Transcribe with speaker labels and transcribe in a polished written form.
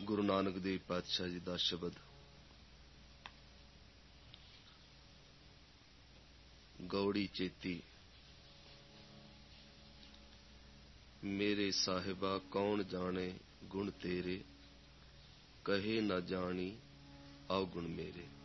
Speaker 1: ਗੁਰੂ ਨਾਨਕ ਦੇਵ ਪਾਤਸ਼ਾਹ ਜੀ ਦਾ ਸ਼ਬਦ। ਗੌੜੀ ਚੇਤੀ ਮੇਰੇ ਸਾਹਿਬਾ ਕੌਣ ਜਾਣੇ ਗੁਣ ਤੇਰੇ, ਕਹੇ ਨਾ ਜਾਣੀ ਅਵਗੁਣ ਮੇਰੇ।